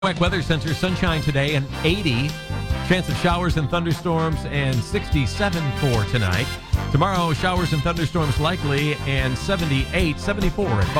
Weather Center, sunshine today and 80. Chance of showers and thunderstorms and 67 for tonight. Tomorrow, showers and thunderstorms likely and 78, 74 at